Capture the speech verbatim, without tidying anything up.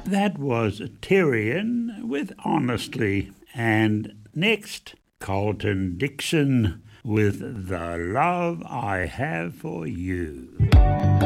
That was Tyrion with Honestly. And next, Colton Dixon with The Love I Have for You.